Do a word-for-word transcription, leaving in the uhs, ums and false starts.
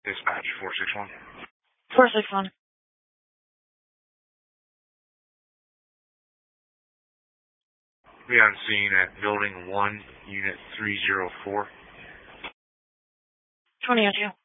Dispatch four six one. four six one. We on scene at Building one, Unit three zero four. twenty oh two.